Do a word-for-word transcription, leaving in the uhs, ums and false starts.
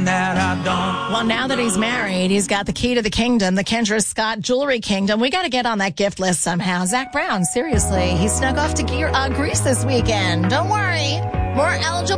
that I don't. Well, now that he's married, he's got the key to the kingdom, the Kendra Scott Jewelry Kingdom. We got to get on that gift list somehow. Zach Brown, seriously, he snuck off to Ge- uh, Greece this weekend. Don't worry. More eligible